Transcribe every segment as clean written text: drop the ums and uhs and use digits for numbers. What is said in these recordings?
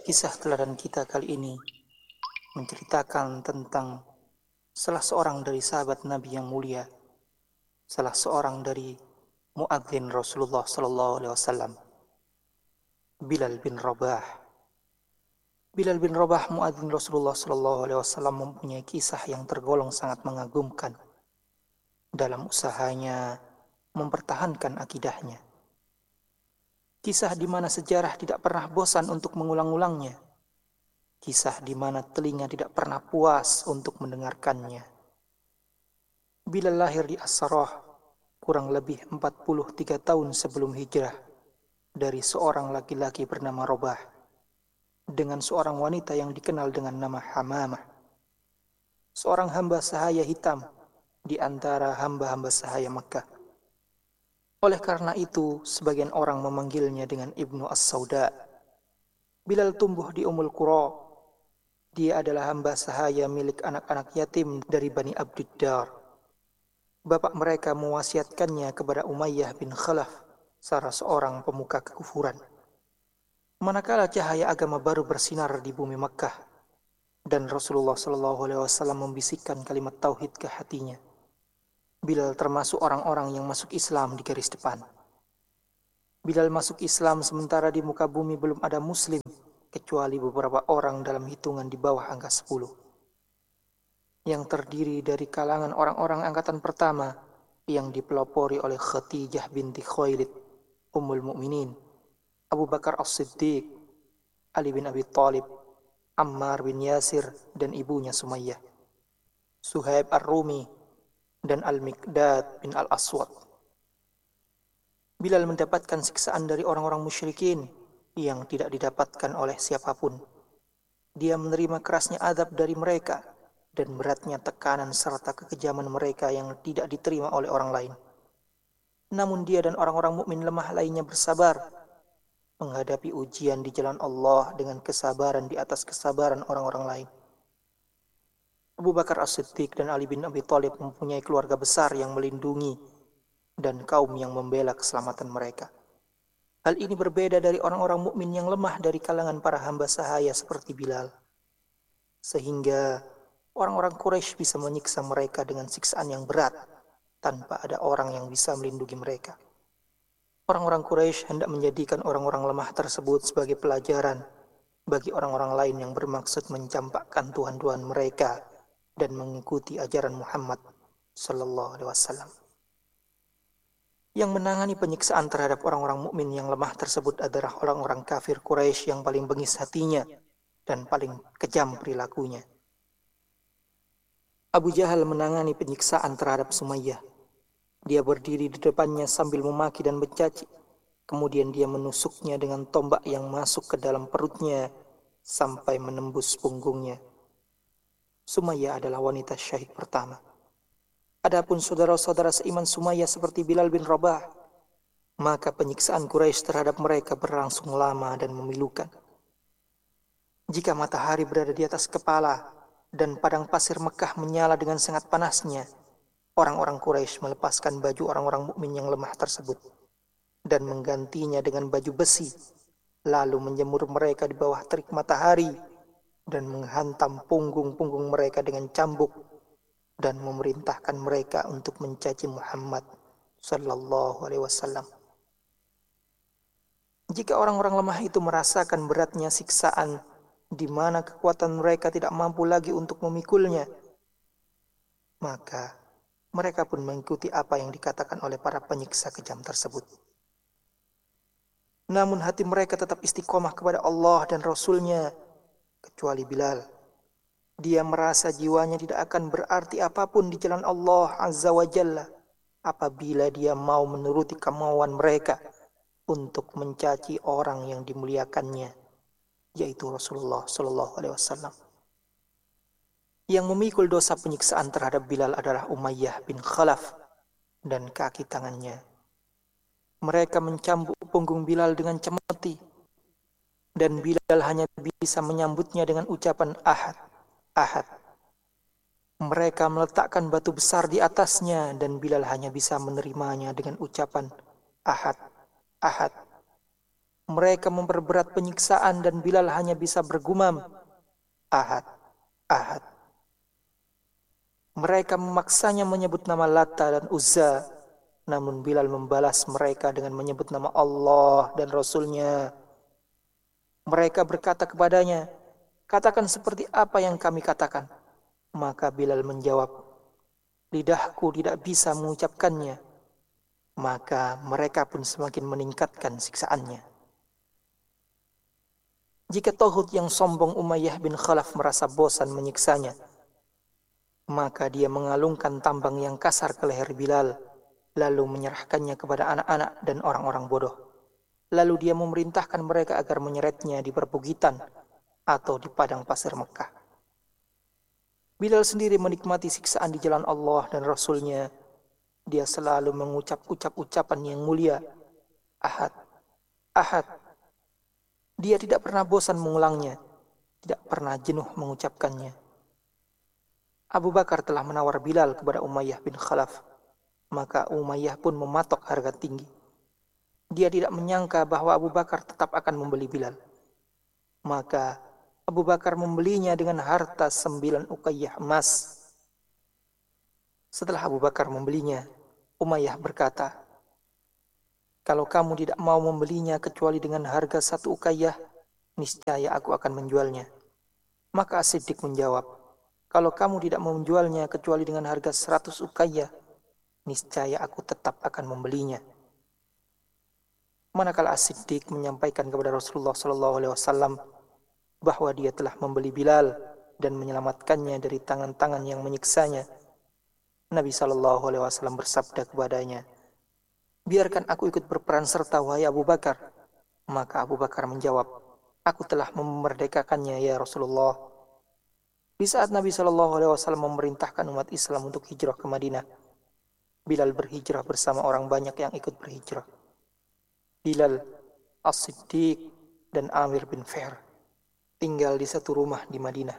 Kisah teladan kita kali ini menceritakan tentang salah seorang dari sahabat Nabi yang mulia, salah seorang dari muadzin Rasulullah sallallahu alaihi wasallam, Bilal bin Rabah. Bilal bin Rabah, muadzin Rasulullah sallallahu alaihi wasallam, mempunyai kisah yang tergolong sangat mengagumkan dalam usahanya mempertahankan akidahnya. Kisah di mana sejarah tidak pernah bosan untuk mengulang-ulangnya. Kisah di mana telinga tidak pernah puas untuk mendengarkannya. Bilal lahir di As-Sarah kurang lebih 43 tahun sebelum hijrah dari seorang laki-laki bernama Rabah dengan seorang wanita yang dikenal dengan nama Hamamah, seorang hamba sahaya hitam di antara hamba-hamba sahaya Makkah. Oleh karena itu, sebagian orang memanggilnya dengan Ibnu As-Sauda. Bilal tumbuh di Ummul Qura. Dia adalah hamba sahaya milik anak-anak yatim dari Bani Abdiddar. Bapak mereka mewasiatkannya kepada Umayyah bin Khalaf, salah seorang pemuka kekufuran. Manakala cahaya agama baru bersinar di bumi Makkah dan Rasulullah SAW membisikkan kalimat tauhid ke hatinya, Bilal termasuk orang-orang yang masuk Islam di garis depan. Bilal masuk Islam sementara di muka bumi belum ada Muslim kecuali beberapa orang dalam hitungan di bawah angka 10. Yang terdiri dari kalangan orang-orang angkatan pertama yang dipelopori oleh Khadijah binti Khuwailid, Ummul Mukminin, Abu Bakar As-Siddiq, Ali bin Abi Thalib, Ammar bin Yasir dan ibunya Sumayyah, Suhaib Ar-Rumi, dan Al-Miqdad bin Al-Aswad. Bilal mendapatkan siksaan dari orang-orang musyrikin yang tidak didapatkan oleh siapapun. Dia menerima kerasnya azab dari mereka dan beratnya tekanan serta kekejaman mereka yang tidak diterima oleh orang lain. Namun dia dan orang-orang mukmin lemah lainnya bersabar menghadapi ujian di jalan Allah dengan kesabaran di atas kesabaran orang-orang lain. Abu Bakar As-Siddiq dan Ali bin Abi Thalib mempunyai keluarga besar yang melindungi dan kaum yang membela keselamatan mereka. Hal ini berbeda dari orang-orang mukmin yang lemah dari kalangan para hamba sahaya seperti Bilal. Sehingga orang-orang Quraisy bisa menyiksa mereka dengan siksaan yang berat tanpa ada orang yang bisa melindungi mereka. Orang-orang Quraisy hendak menjadikan orang-orang lemah tersebut sebagai pelajaran bagi orang-orang lain yang bermaksud mencampakkan tuhan-tuhan mereka dan mengikuti ajaran Muhammad sallallahu alaihi wasallam. Yang menangani penyiksaan terhadap orang-orang mukmin yang lemah tersebut adalah orang-orang kafir Quraisy yang paling bengis hatinya dan paling kejam perilakunya. Abu Jahal menangani penyiksaan terhadap Sumayyah. Dia berdiri di depannya sambil memaki dan mencaci. Kemudian dia menusuknya dengan tombak yang masuk ke dalam perutnya sampai menembus punggungnya. Sumayyah adalah wanita syahid pertama. Adapun saudara-saudara seiman Sumayyah seperti Bilal bin Rabah, maka penyiksaan Quraisy terhadap mereka berlangsung lama dan memilukan. Jika matahari berada di atas kepala dan padang pasir Mekah menyala dengan sangat panasnya, orang-orang Quraisy melepaskan baju orang-orang mukmin yang lemah tersebut dan menggantinya dengan baju besi, lalu menjemur mereka di bawah terik matahari dan menghantam punggung-punggung mereka dengan cambuk dan memerintahkan mereka untuk mencaci Muhammad sallallahu alaihi wasallam. Jika orang-orang lemah itu merasakan beratnya siksaan di mana kekuatan mereka tidak mampu lagi untuk memikulnya, maka mereka pun mengikuti apa yang dikatakan oleh para penyiksa kejam tersebut. Namun hati mereka tetap istiqomah kepada Allah dan Rasul-Nya, kecuali Bilal. Dia merasa jiwanya tidak akan berarti apapun di jalan Allah Azza wa Jalla apabila dia mau menuruti kemauan mereka untuk mencaci orang yang dimuliakannya, yaitu Rasulullah sallallahu alaihi wasallam. Yang memikul dosa penyiksaan terhadap Bilal adalah Umayyah bin Khalaf dan kaki tangannya. Mereka mencambuk punggung Bilal dengan cemeti, dan Bilal hanya bisa menyambutnya dengan ucapan Ahad, Ahad. Mereka meletakkan batu besar di atasnya dan Bilal hanya bisa menerimanya dengan ucapan Ahad, Ahad. Mereka memperberat penyiksaan dan Bilal hanya bisa bergumam, Ahad, Ahad. Mereka memaksanya menyebut nama Lata dan Uzza, namun Bilal membalas mereka dengan menyebut nama Allah dan Rasulnya. Mereka berkata kepadanya, katakan seperti apa yang kami katakan. Maka Bilal menjawab, lidahku tidak bisa mengucapkannya. Maka mereka pun semakin meningkatkan siksaannya. Jika Tauhud yang sombong Umayyah bin Khalaf merasa bosan menyiksanya, maka dia mengalungkan tambang yang kasar ke leher Bilal, lalu menyerahkannya kepada anak-anak dan orang-orang bodoh. Lalu dia memerintahkan mereka agar menyeretnya di perbukitan atau di padang pasir Mekah. Bilal sendiri menikmati siksaan di jalan Allah dan Rasulnya. Dia selalu mengucap ucapan yang mulia, Ahad, Ahad. Dia tidak pernah bosan mengulangnya, tidak pernah jenuh mengucapkannya. Abu Bakar telah menawar Bilal kepada Umayyah bin Khalaf, maka Umayyah pun mematok harga tinggi. Dia tidak menyangka bahwa Abu Bakar tetap akan membeli Bilal. Maka Abu Bakar membelinya dengan harta 9 uqayyah emas. Setelah Abu Bakar membelinya, Umayyah berkata, kalau kamu tidak mau membelinya kecuali dengan harga 1 uqayyah, niscaya aku akan menjualnya. Maka As-Siddiq menjawab, kalau kamu tidak mau menjualnya kecuali dengan harga 100 uqayyah, niscaya aku tetap akan membelinya. Manakala As-Siddiq menyampaikan kepada Rasulullah SAW bahwa dia telah membeli Bilal dan menyelamatkannya dari tangan-tangan yang menyiksanya, Nabi SAW bersabda kepadanya, biarkan aku ikut berperan serta wahai Abu Bakar. Maka Abu Bakar menjawab, aku telah memerdekakannya ya Rasulullah. Di saat Nabi SAW memerintahkan umat Islam untuk hijrah ke Madinah, Bilal berhijrah bersama orang banyak yang ikut berhijrah. Bilal, As-Siddiq, dan Amir bin Fihr tinggal di satu rumah di Madinah.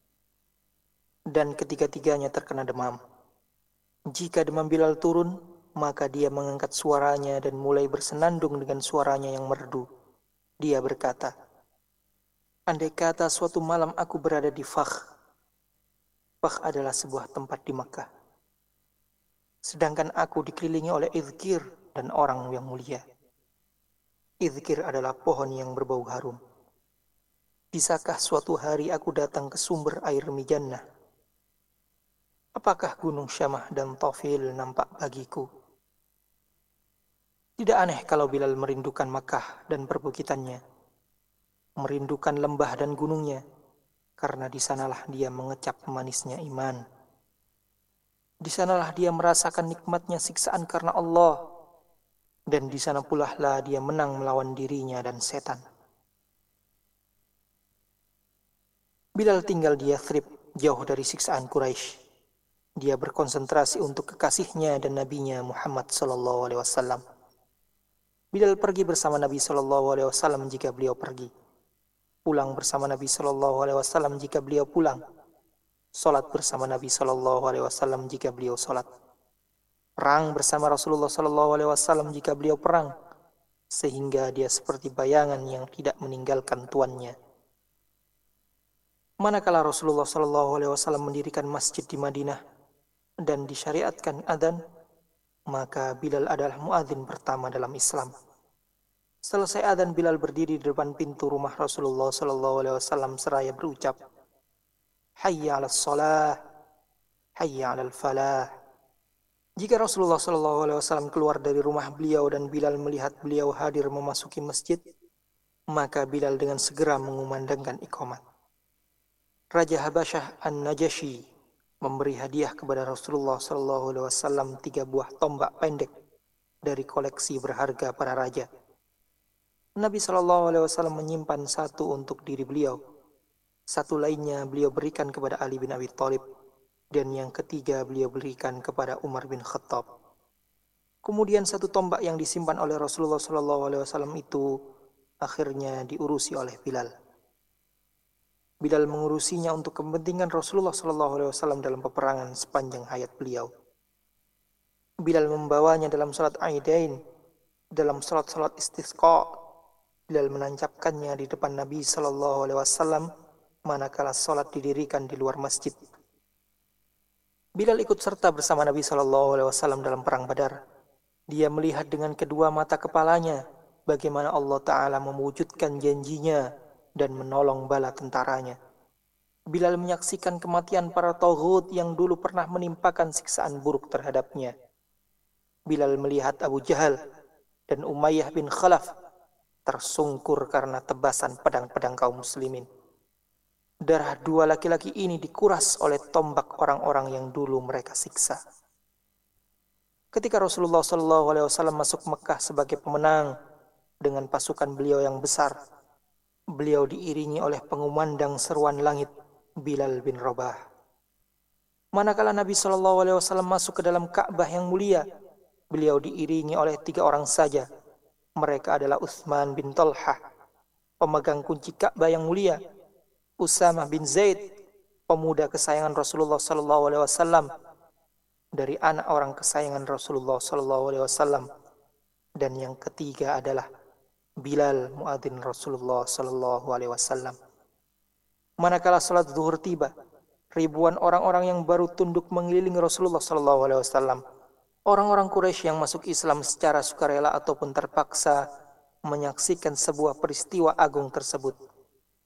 Dan ketiga-tiganya terkena demam. Jika demam Bilal turun, maka dia mengangkat suaranya dan mulai bersenandung dengan suaranya yang merdu. Dia berkata, andai kata suatu malam aku berada di Fakh. Fakh adalah sebuah tempat di Makkah. Sedangkan aku dikelilingi oleh Izkir dan orang yang mulia. Izkir adalah pohon yang berbau harum. Bisakah suatu hari aku datang ke sumber air Mijannah? Apakah gunung Syamah dan Tafil nampak bagiku? Tidak aneh kalau Bilal merindukan Makkah dan perbukitannya, merindukan lembah dan gunungnya, karena di sanalah dia mengecap manisnya iman. Di sanalah dia merasakan nikmatnya siksaan karena Allah, dan di sana pula lah dia menang melawan dirinya dan setan. Bilal tinggal di Yathrib, jauh dari siksaan Quraisy. Dia berkonsentrasi untuk kekasihnya dan nabinya Muhammad SAW. Bilal pergi bersama Nabi SAW jika beliau pergi, pulang bersama Nabi SAW jika beliau pulang, salat bersama Nabi SAW jika beliau salat, perang bersama Rasulullah SAW jika beliau perang, sehingga dia seperti bayangan yang tidak meninggalkan tuannya. Manakala Rasulullah SAW mendirikan masjid di Madinah dan disyariatkan adzan, maka Bilal adalah muadzin pertama dalam Islam. Selesai adzan, Bilal berdiri di depan pintu rumah Rasulullah SAW seraya berucap, hayya 'alas shalah, hayya 'alal falah. Jika Rasulullah SAW keluar dari rumah beliau dan Bilal melihat beliau hadir memasuki masjid, maka Bilal dengan segera mengumandangkan iqamat. Raja Habasyah An-Najasyi memberi hadiah kepada Rasulullah SAW 3 buah tombak pendek dari koleksi berharga para raja. Nabi SAW menyimpan satu untuk diri beliau. Satu lainnya beliau berikan kepada Ali bin Abi Thalib. Dan yang ketiga beliau berikan kepada Umar bin Khattab. Kemudian satu tombak yang disimpan oleh Rasulullah SAW itu akhirnya diurusi oleh Bilal. Bilal mengurusinya untuk kepentingan Rasulullah SAW dalam peperangan sepanjang hayat beliau. Bilal membawanya dalam salat Aidain, dalam salat-salat istisqa, Bilal menancapkannya di depan Nabi Shallallahu Alaihi Wasallam manakala sholat didirikan di luar masjid. Bilal ikut serta bersama Nabi Shallallahu Alaihi Wasallam dalam perang Badar. Dia melihat dengan kedua mata kepalanya bagaimana Allah Ta'ala mewujudkan janjinya dan menolong bala tentaranya. Bilal menyaksikan kematian para tauhid yang dulu pernah menimpakan siksaan buruk terhadapnya. Bilal melihat Abu Jahal dan Umayyah bin Khalaf tersungkur karena tebasan pedang-pedang kaum muslimin. Darah dua laki-laki ini dikuras oleh tombak orang-orang yang dulu mereka siksa. Ketika Rasulullah SAW masuk Mekah sebagai pemenang dengan pasukan beliau yang besar, beliau diiringi oleh pengumandang seruan langit Bilal bin Rabah. Manakala Nabi SAW masuk ke dalam Ka'bah yang mulia, beliau diiringi oleh 3 orang saja. Mereka adalah Utsman bin Talhah, pemegang kunci Ka'bah yang mulia, Usamah bin Zaid, pemuda kesayangan Rasulullah SAW, dari anak orang kesayangan Rasulullah SAW, dan yang ketiga adalah Bilal muadzin Rasulullah SAW. Manakala salat zuhur tiba, ribuan orang-orang yang baru tunduk mengelilingi Rasulullah SAW. Orang-orang Quraisy yang masuk Islam secara sukarela ataupun terpaksa menyaksikan sebuah peristiwa agung tersebut.